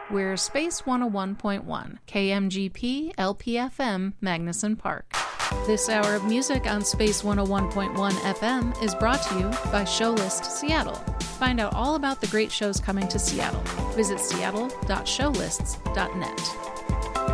We're Space 101.1, KMGP LPFM, Magnuson Park. This hour of music on Space 101.1 FM is brought to you by Showlist Seattle. Find out all about the great shows coming to Seattle. Visit seattle.showlists.net.